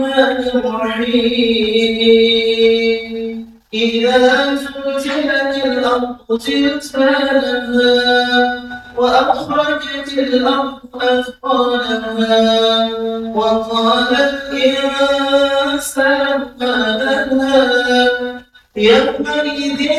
الرحيم إذا زلزلت الأرض زلزالها وأخرجت الأرض أثقالها وقال الإنسان ما لها يومئذ